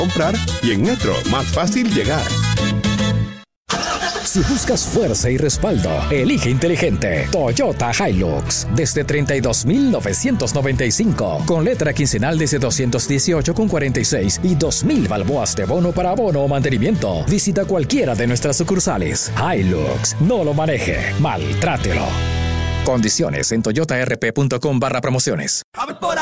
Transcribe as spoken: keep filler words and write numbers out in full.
comprar y en Metro, más fácil llegar. Si buscas fuerza y respaldo, elige inteligente. Toyota Hilux, desde treinta y dos mil novecientos noventa y cinco, con letra quincenal desde doscientos dieciocho con cuarenta y seis y dos mil balboas de bono para abono o mantenimiento. Visita cualquiera de nuestras sucursales. Hilux, no lo maneje, maltrátelo. Condiciones en toyota r p punto com barra promociones.